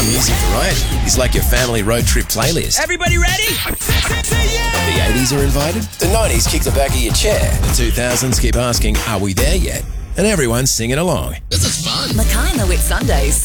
music variety is like your family road trip playlist. Everybody ready? The 80s are invited, the 90s kick the back of your chair, the 2000s keep asking, are we there yet? And everyone's singing along. This is fun. Mackay and the Whit Sundays.